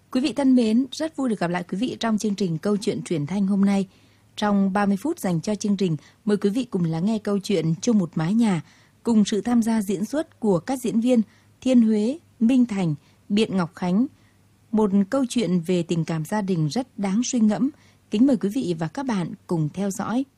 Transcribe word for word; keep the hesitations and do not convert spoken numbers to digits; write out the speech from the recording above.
Quý vị thân mến, rất vui được gặp lại quý vị trong chương trình Câu chuyện truyền thanh hôm nay. Trong ba mươi phút dành cho chương trình, mời quý vị cùng lắng nghe câu chuyện Chung một mái nhà, cùng sự tham gia diễn xuất của các diễn viên Thiên Huế, Minh Thành, Biện Ngọc Khánh. Một câu chuyện về tình cảm gia đình rất đáng suy ngẫm. Kính mời quý vị và các bạn cùng theo dõi.